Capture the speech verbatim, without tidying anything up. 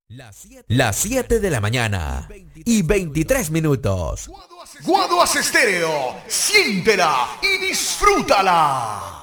Las siete de la mañana y veintitrés minutos. Guaduas Estéreo, siéntela y disfrútala.